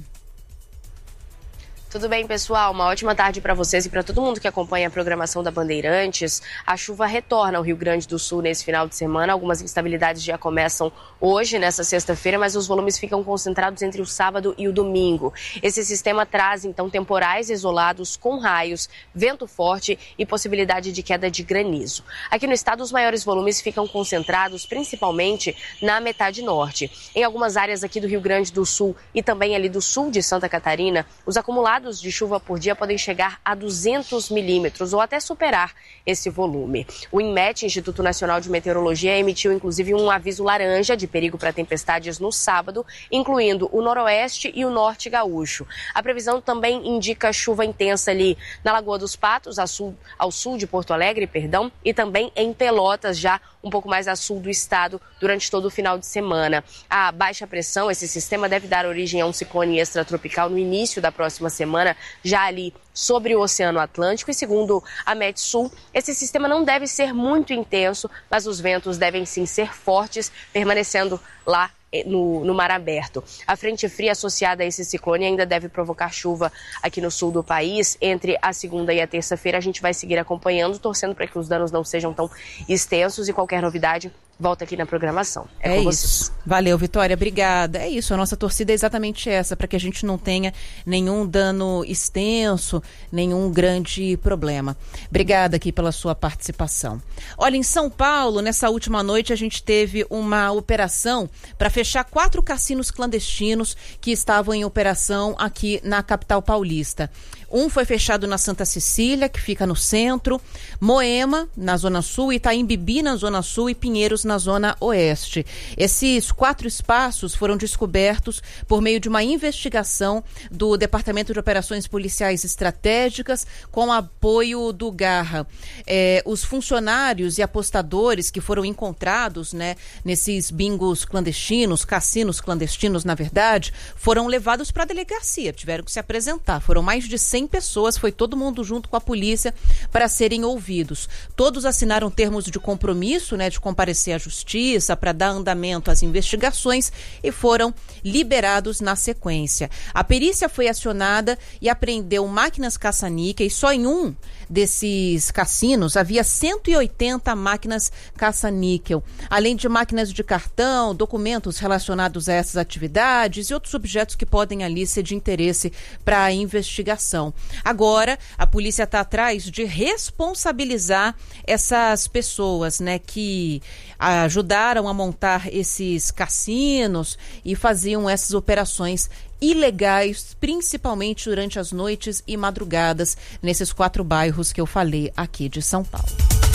Tudo bem, pessoal? Uma ótima tarde para vocês e para todo mundo que acompanha a programação da Bandeirantes. A chuva retorna ao Rio Grande do Sul nesse final de semana. Algumas instabilidades já começam hoje, nessa sexta-feira, mas os volumes ficam concentrados entre o sábado e o domingo. Esse sistema traz, então, temporais isolados com raios, vento forte e possibilidade de queda de granizo. Aqui no estado, os maiores volumes ficam concentrados principalmente na metade norte. Em algumas áreas aqui do Rio Grande do Sul e também ali do sul de Santa Catarina, os acumulados de chuva por dia podem chegar a duzentos milímetros ou até superar esse volume. O INMET, Instituto Nacional de Meteorologia, emitiu inclusive um aviso laranja de perigo para tempestades no sábado, incluindo o noroeste e o norte gaúcho. A previsão também indica chuva intensa ali na Lagoa dos Patos, ao sul, ao sul de Porto Alegre, perdão, e também em Pelotas, já um pouco mais a sul do estado, durante todo o final de semana. A baixa pressão, esse sistema deve dar origem a um ciclone extratropical no início da próxima semana, já ali sobre o Oceano Atlântico, e segundo a Metsul, esse sistema não deve ser muito intenso, mas os ventos devem sim ser fortes, permanecendo lá No, no mar aberto. A frente fria associada a esse ciclone ainda deve provocar chuva aqui no sul do país. Entre a segunda e a terça-feira a gente vai seguir acompanhando, torcendo para que os danos não sejam tão extensos, e qualquer novidade volta aqui na programação. É, é com isso. vocês. Valeu, Vitória. Obrigada. É isso, a nossa torcida é exatamente essa, para que a gente não tenha nenhum dano extenso, nenhum grande problema. Obrigada aqui pela sua participação. Olha, em São Paulo, nessa última noite, a gente teve uma operação para fechar quatro cassinos clandestinos que estavam em operação aqui na capital paulista. Um foi fechado na Santa Cecília, que fica no centro, Moema, na Zona Sul, Itaim Bibi, na Zona Sul, e Pinheiros, na Zona Oeste. Esses quatro espaços foram descobertos por meio de uma investigação do Departamento de Operações Policiais Estratégicas, com apoio do Garra. É, os funcionários e apostadores que foram encontrados, né, nesses bingos clandestinos, cassinos clandestinos, na verdade, foram levados para a delegacia, tiveram que se apresentar. Foram mais de cem pessoas, foi todo mundo junto com a polícia para serem ouvidos. Todos assinaram termos de compromisso, né, de comparecer à justiça para dar andamento às investigações, e foram liberados na sequência. A perícia foi acionada e apreendeu máquinas caça-níqueis. Só em um desses cassinos havia cento e oitenta máquinas caça-níquel, além de máquinas de cartão, documentos relacionados a essas atividades e outros objetos que podem ali ser de interesse para a investigação. Agora, a polícia está atrás de responsabilizar essas pessoas, né, que ajudaram a montar esses cassinos e faziam essas operações ilegais, principalmente durante as noites e madrugadas, nesses quatro bairros que eu falei aqui de São Paulo.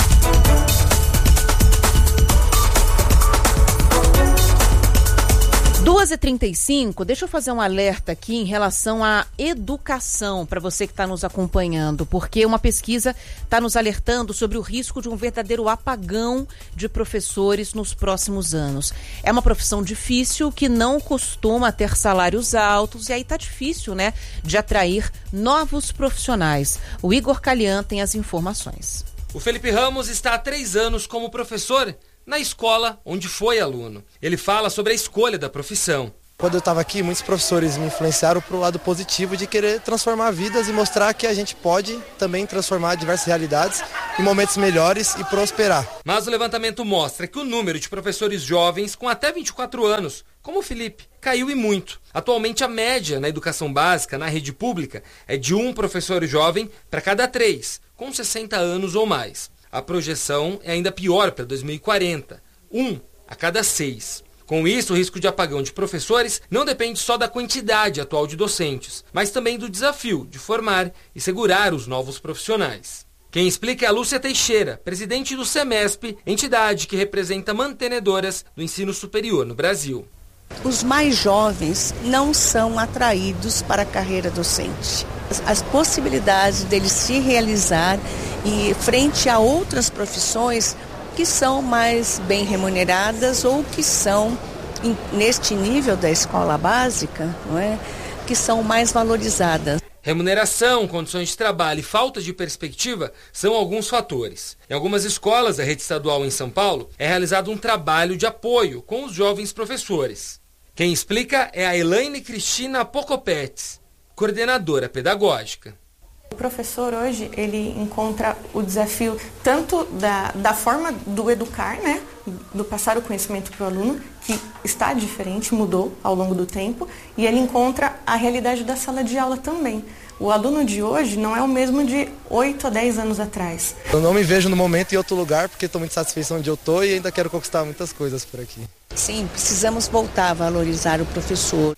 duas e trinta e cinco, deixa eu fazer um alerta aqui em relação à educação para você que está nos acompanhando, porque uma pesquisa está nos alertando sobre o risco de um verdadeiro apagão de professores nos próximos anos. É uma profissão difícil que não costuma ter salários altos e aí tá difícil, né, de atrair novos profissionais. O Igor Calian tem as informações. O Felipe Ramos está há três anos como professor na escola onde foi aluno. Ele fala sobre a escolha da profissão. Quando eu estava aqui, muitos professores me influenciaram para o lado positivo de querer transformar vidas e mostrar que a gente pode também transformar diversas realidades em momentos melhores e prosperar. Mas o levantamento mostra que o número de professores jovens com até vinte e quatro anos, como o Felipe, caiu e muito. Atualmente a média na educação básica, na rede pública, é de um professor jovem para cada três, com sessenta anos ou mais. A projeção é ainda pior para dois mil e quarenta, um a cada seis. Com isso, o risco de apagão de professores não depende só da quantidade atual de docentes, mas também do desafio de formar e segurar os novos profissionais. Quem explica é a Lúcia Teixeira, presidente do SEMESP, entidade que representa mantenedoras do ensino superior no Brasil. Os mais jovens não são atraídos para a carreira docente. As, as possibilidades deles se realizar e frente a outras profissões que são mais bem remuneradas ou que são, in, neste nível da escola básica, não é? Que são mais valorizadas. Remuneração, condições de trabalho e falta de perspectiva são alguns fatores. Em algumas escolas da rede estadual em São Paulo, é realizado um trabalho de apoio com os jovens professores. Quem explica é a Elaine Cristina Pocopetes, coordenadora pedagógica. O professor hoje, ele encontra o desafio tanto da, da forma do educar, né, do passar o conhecimento para o aluno, que está diferente, mudou ao longo do tempo, e ele encontra a realidade da sala de aula também. O aluno de hoje não é o mesmo de oito a dez anos atrás. Eu não me vejo no momento em outro lugar, porque estou muito satisfeito onde eu estou e ainda quero conquistar muitas coisas por aqui. Sim, precisamos voltar a valorizar o professor.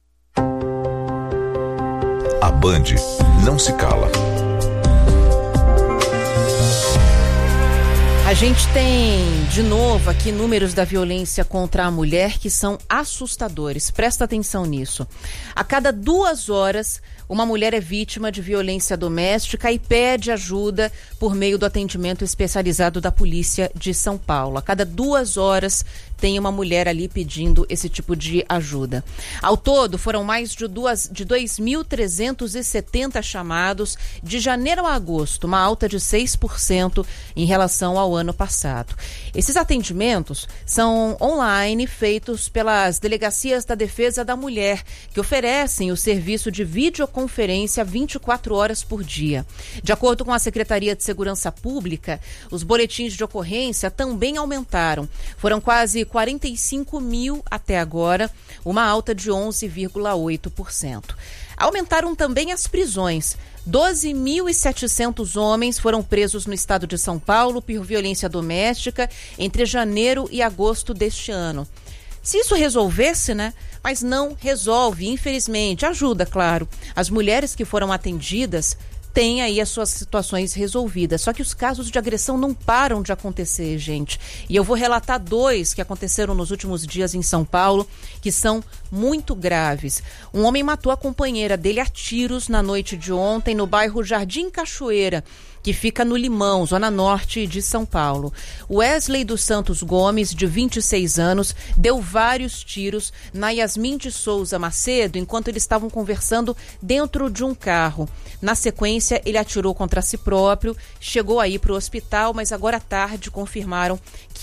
A Band não se cala. A gente tem, de novo, aqui números da violência contra a mulher que são assustadores. Presta atenção nisso. A cada duas horas, uma mulher é vítima de violência doméstica e pede ajuda por meio do atendimento especializado da Polícia de São Paulo. A cada duas horas tem uma mulher ali pedindo esse tipo de ajuda. Ao todo, foram mais de, duas, de dois mil trezentos e setenta chamados de janeiro a agosto, uma alta de seis por cento em relação ao ano passado. Esses atendimentos são online, feitos pelas delegacias da Defesa da Mulher, que oferecem o serviço de videoconferência vinte e quatro horas por dia. De acordo com a Secretaria de Segurança Pública, os boletins de ocorrência também aumentaram. Foram quase quarenta e cinco mil até agora, uma alta de onze vírgula oito por cento. Aumentaram também as prisões. doze mil e setecentos homens foram presos no estado de São Paulo por violência doméstica entre janeiro e agosto deste ano. Se isso resolvesse, né? Mas não resolve, infelizmente. Ajuda, claro. As mulheres que foram atendidas têm aí as suas situações resolvidas. Só que os casos de agressão não param de acontecer, gente. E eu vou relatar dois que aconteceram nos últimos dias em São Paulo, que são muito graves. Um homem matou a companheira dele a tiros na noite de ontem no bairro Jardim Cachoeira, que fica no Limão, zona norte de São Paulo. Wesley dos Santos Gomes, de vinte e seis anos, deu vários tiros na Yasmin de Souza Macedo enquanto eles estavam conversando dentro de um carro. Na sequência, ele atirou contra si próprio, chegou aí para o hospital, mas agora à tarde confirmaram que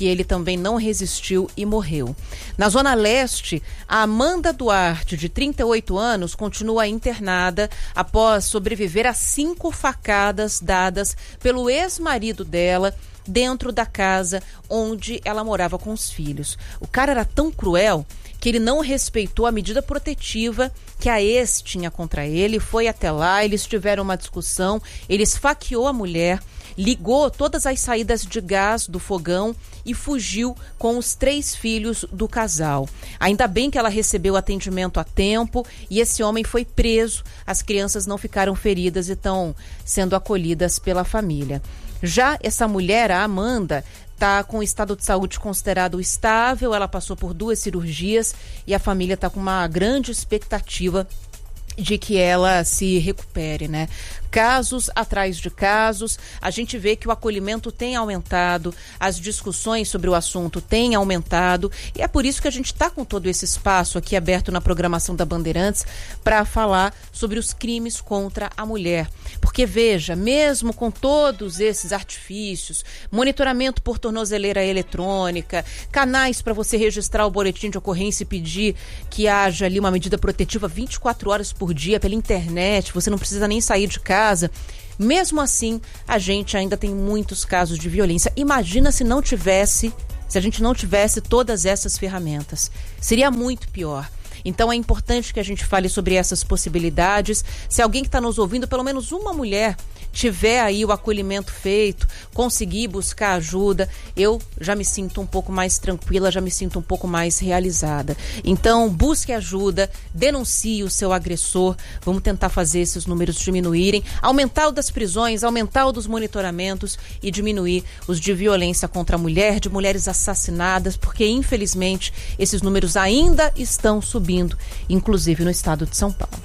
que ele também não resistiu e morreu. Na Zona Leste, a Amanda Duarte, de trinta e oito anos, continua internada após sobreviver a cinco facadas dadas pelo ex-marido dela dentro da casa onde ela morava com os filhos. O cara era tão cruel que ele não respeitou a medida protetiva que a ex tinha contra ele, foi até lá, eles tiveram uma discussão, ele esfaqueou a mulher, ligou todas as saídas de gás do fogão e fugiu com os três filhos do casal. Ainda bem que ela recebeu atendimento a tempo e esse homem foi preso. As crianças não ficaram feridas e estão sendo acolhidas pela família. Já essa mulher, a Amanda, está com o estado de saúde considerado estável, ela passou por duas cirurgias e a família está com uma grande expectativa de que ela se recupere, né? Casos atrás de casos, a gente vê que o acolhimento tem aumentado, as discussões sobre o assunto têm aumentado e é por isso que a gente está com todo esse espaço aqui aberto na programação da Bandeirantes para falar sobre os crimes contra a mulher. Porque veja, mesmo com todos esses artifícios, monitoramento por tornozeleira eletrônica, canais para você registrar o boletim de ocorrência e pedir que haja ali uma medida protetiva vinte e quatro horas por dia pela internet, você não precisa nem sair de casa. Mesmo assim, a gente ainda tem muitos casos de violência. Imagina se não tivesse, se a gente não tivesse todas essas ferramentas. Seria muito pior. Então é importante que a gente fale sobre essas possibilidades. Se alguém que está nos ouvindo, pelo menos uma mulher, tiver aí o acolhimento feito, conseguir buscar ajuda, eu já me sinto um pouco mais tranquila, já me sinto um pouco mais realizada. Então, busque ajuda, denuncie o seu agressor, vamos tentar fazer esses números diminuírem, aumentar o das prisões, aumentar o dos monitoramentos e diminuir os de violência contra a mulher, de mulheres assassinadas, porque infelizmente esses números ainda estão subindo, inclusive no estado de São Paulo.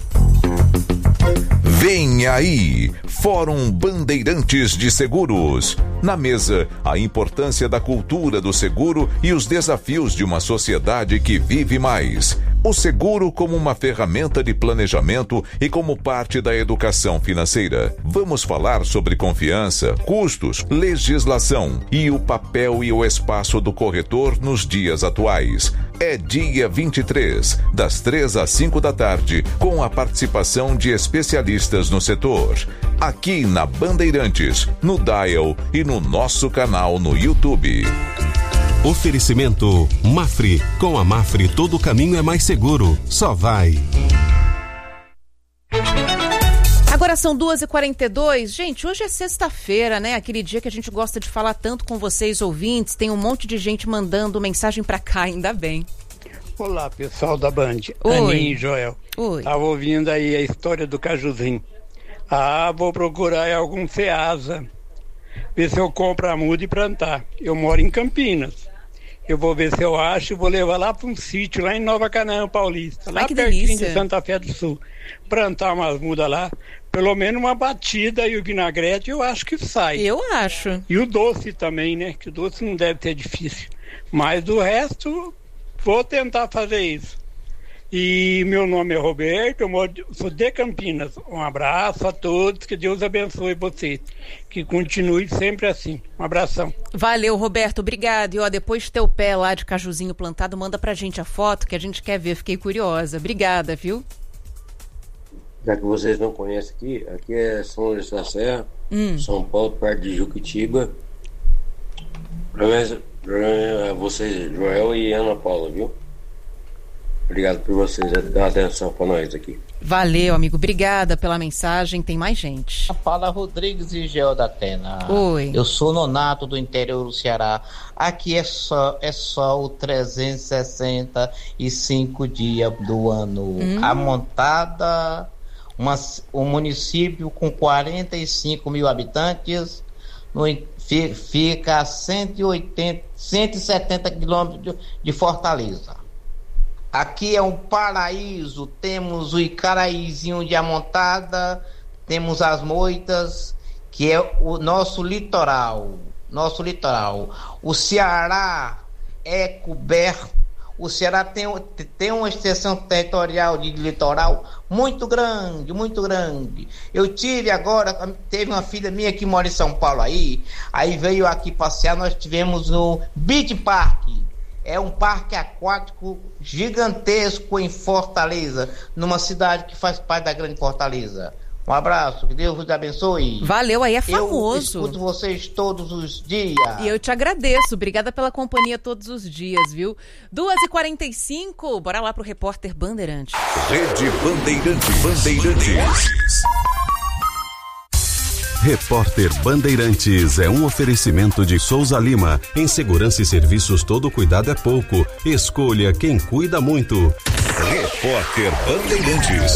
Vem aí, Fórum Bandeirantes de Seguros. Na mesa, a importância da cultura do seguro e os desafios de uma sociedade que vive mais. O seguro como uma ferramenta de planejamento e como parte da educação financeira. Vamos falar sobre confiança, custos, legislação e o papel e o espaço do corretor nos dias atuais. É dia vinte e três, das três às cinco da tarde, com a participação de especialistas no setor. Aqui na Bandeirantes, no Dial e no nosso canal no YouTube. Oferecimento Mafre. Com a Mafre todo caminho é mais seguro. Só vai. Agora são duas e quarenta e dois. Gente, hoje é sexta-feira, né? Aquele dia que a gente gosta de falar tanto com vocês, ouvintes. Tem um monte de gente mandando mensagem pra cá, ainda bem. Olá, pessoal da Band. Oi. Aninha e Joel. Oi. Tava ouvindo aí a história do cajuzinho. Ah, vou procurar em algum Ceasa. Ver se eu compro a muda e plantar. Eu moro em Campinas. Eu vou ver se eu acho e vou levar lá para um sítio lá em Nova Canaã Paulista, lá Ai, que pertinho delícia. de Santa Fé do Sul. Plantar umas mudas lá, pelo menos uma batida e o vinagrete eu acho que sai. Eu acho. E o doce também, né? Que o doce não deve ser difícil. Mas do resto, vou tentar fazer isso. E meu nome é Roberto, eu moro, sou de Campinas. Um abraço a todos, que Deus abençoe vocês. Que continue sempre assim. Um abração. Valeu, Roberto, obrigado. E ó, depois de ter o pé lá de cajuzinho plantado, manda pra gente a foto que a gente quer ver, fiquei curiosa. Obrigada, viu? Já que vocês não conhecem aqui, aqui é São Luís da Serra, hum. São Paulo, perto de Juquitiba. Para vocês, Joel e Ana Paula, viu? Obrigado por vocês dar atenção para nós aqui. Valeu, amigo. Obrigada pela mensagem. Tem mais gente. Fala Rodrigues e Geo da Atena. Oi. Eu sou Nonato do interior do Ceará. Aqui é só, é só o trezentos e sessenta e cinco dias do ano. Hum. A montada, uma, um município com quarenta e cinco mil habitantes, no, fica a cento e oitenta, cento e setenta quilômetros de Fortaleza. Aqui é um paraíso, temos o Icaraízinho de Amontada, temos as Moitas, que é o nosso litoral, nosso litoral. O Ceará é coberto, O Ceará tem, tem uma extensão territorial de litoral muito grande, muito grande. Eu tive agora, teve uma filha minha que mora em São Paulo aí, aí veio aqui passear, nós tivemos no Beach Park. É um parque aquático gigantesco em Fortaleza, numa cidade que faz parte da grande Fortaleza. Um abraço, que Deus vos abençoe. Valeu, aí é famoso. Eu escuto vocês todos os dias. E eu te agradeço, obrigada pela companhia todos os dias, viu? duas e quarenta e cinco, bora lá pro repórter Bandeirantes. Rede Bandeirantes. Bandeirantes. Repórter Bandeirantes é um oferecimento de Souza Lima. Em segurança e serviços, todo cuidado é pouco. Escolha quem cuida muito. Repórter Bandeirantes.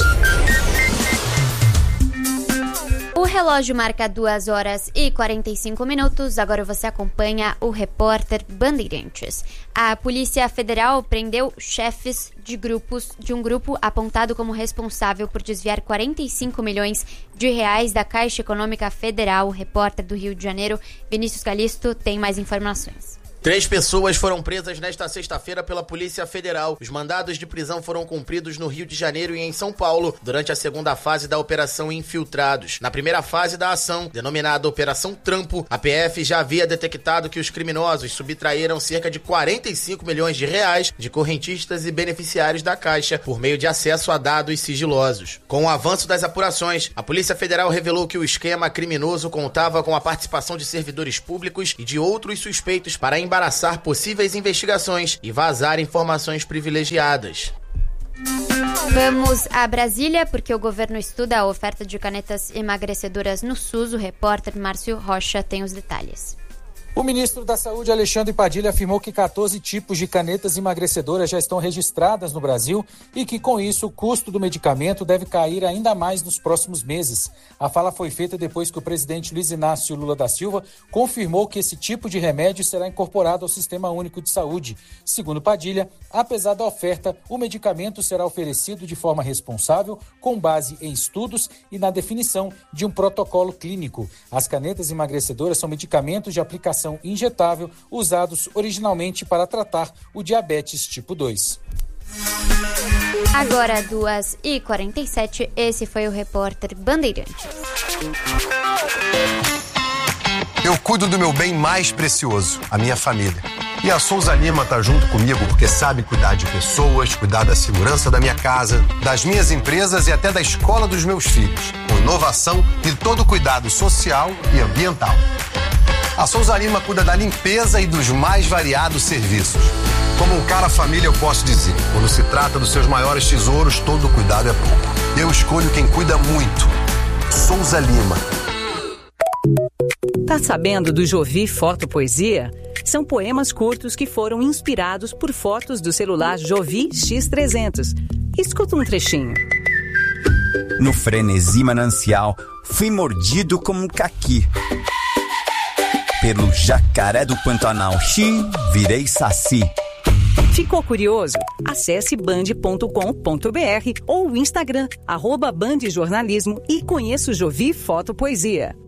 O relógio marca duas horas e quarenta e cinco minutos. Agora você acompanha o repórter Bandeirantes. A Polícia Federal prendeu chefes de grupos de um grupo apontado como responsável por desviar quarenta e cinco milhões de reais da Caixa Econômica Federal. O repórter do Rio de Janeiro, Vinícius Calisto, tem mais informações. Três pessoas foram presas nesta sexta-feira pela Polícia Federal. Os mandados de prisão foram cumpridos no Rio de Janeiro e em São Paulo, durante a segunda fase da Operação Infiltrados. Na primeira fase da ação, denominada Operação Trampo, a P F já havia detectado que os criminosos subtraíram cerca de quarenta e cinco milhões de reais de correntistas e beneficiários da Caixa por meio de acesso a dados sigilosos. Com o avanço das apurações, a Polícia Federal revelou que o esquema criminoso contava com a participação de servidores públicos e de outros suspeitos para embaraçar possíveis investigações e vazar informações privilegiadas. Vamos a Brasília, porque o governo estuda a oferta de canetas emagrecedoras no SUS. O repórter Márcio Rocha tem os detalhes. O ministro da Saúde, Alexandre Padilha, afirmou que quatorze tipos de canetas emagrecedoras já estão registradas no Brasil e que, com isso, o custo do medicamento deve cair ainda mais nos próximos meses. A fala foi feita depois que o presidente Luiz Inácio Lula da Silva confirmou que esse tipo de remédio será incorporado ao Sistema Único de Saúde. Segundo Padilha, apesar da oferta, o medicamento será oferecido de forma responsável, com base em estudos e na definição de um protocolo clínico. As canetas emagrecedoras são medicamentos de aplicação injetável usados originalmente para tratar o diabetes tipo dois. Agora, duas e quarenta e sete, esse foi o repórter Bandeirantes. Eu cuido do meu bem mais precioso, a minha família. E a Souza Lima está junto comigo porque sabe cuidar de pessoas, cuidar da segurança da minha casa, das minhas empresas e até da escola dos meus filhos, com inovação e todo o cuidado social e ambiental. A Souza Lima cuida da limpeza e dos mais variados serviços. Como um cara família, eu posso dizer, quando se trata dos seus maiores tesouros, todo cuidado é pouco. Eu escolho quem cuida muito. Souza Lima. Tá sabendo do Jovi Foto Poesia? São poemas curtos que foram inspirados por fotos do celular Jovi X trezentos. Escuta um trechinho. No frenesi manancial, fui mordido como um caqui. Pelo jacaré do Pantanal, xi, virei saci. Ficou curioso? Acesse band ponto com ponto br ou o Instagram, arroba Band Jornalismo, e conheça o Jovi Foto Poesia.